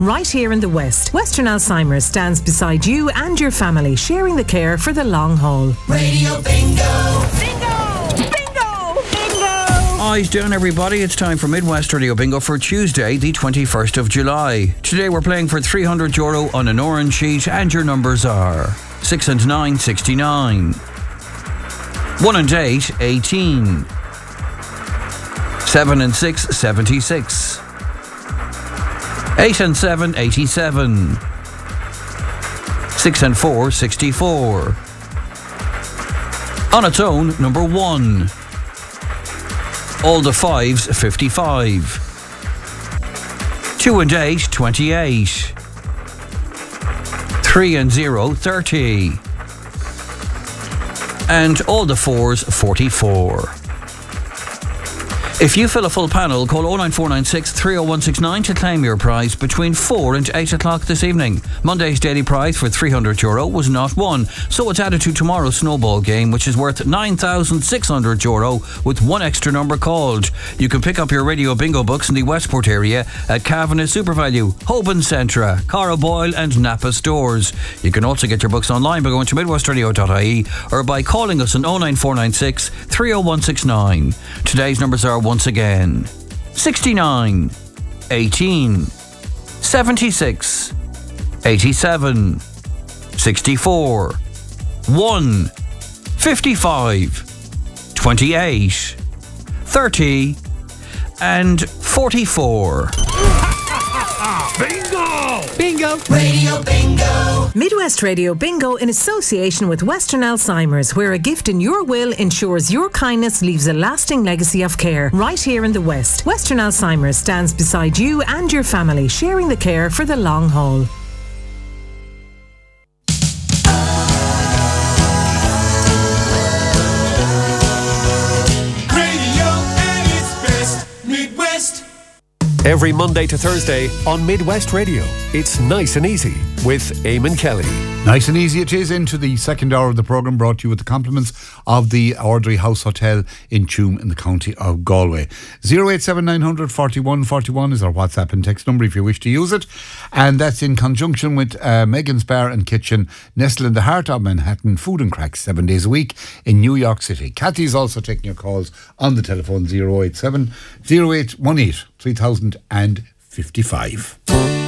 Right here in the West, Western Alzheimer's stands beside you and your family, sharing the care for the long haul. Radio Bingo! Bingo! Bingo! Bingo! Eyes down, everybody. It's time for Midwest Radio Bingo for Tuesday, the 21st of July. Today we're playing for €300 on an orange sheet, and your numbers are 6 and 9, 69. 1 and 8, 18. 7 and 6, 76. 8 and 7, 87. 6 and 4, 64. On its own, number 1. All the 5s, 55. 2 and 8, 28. 3 and 0, 30. And all the 4s, 44. If you fill a full panel, call 09496 30169 to claim your prize between 4 and 8 o'clock this evening. Monday's daily prize for €300 was not won, so it's added to tomorrow's snowball game, which is worth €9,600 with one extra number called. You can pick up your Radio Bingo books in the Westport area at Cavanagh SuperValue, Hoban Centra, Cara Boyle and Napa stores. You can also get your books online by going to midwestradio.ie or by calling us on 09496 30169. Today's numbers are once again 69, 18, 76, 87, 64, 1, 55, 28, 30 and 44. Bingo! Bingo! Radio Bingo! Midwest Radio Bingo in association with Western Alzheimer's, where a gift in your will ensures your kindness leaves a lasting legacy of care. Right here in the West, Western Alzheimer's stands beside you and your family, sharing the care for the long haul. Every Monday to Thursday on Midwest Radio, it's Nice and Easy with Eamon Kelly. Nice and easy it is into the second hour of the programme, brought to you with the compliments of the Ordery House Hotel in Tuam in the county of Galway. 087 900 41 41 is our WhatsApp and text number if you wish to use it, and that's in conjunction with Megan's Bar and Kitchen, nestled in the heart of Manhattan, food and cracks 7 days a week in New York City. Kathy's also taking your calls on the telephone 087 0818 3055.